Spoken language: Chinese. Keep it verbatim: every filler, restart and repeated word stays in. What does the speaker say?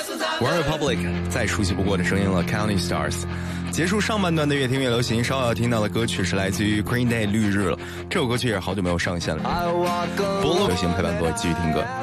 OneRepublic 再熟悉不过的声音了 County Stars。 结束上半段的越听越流行，稍后要听到的歌曲是来自于 Green Day 绿日了，这首歌曲也是好久没有上线了，不过流行陪伴各位继续听歌。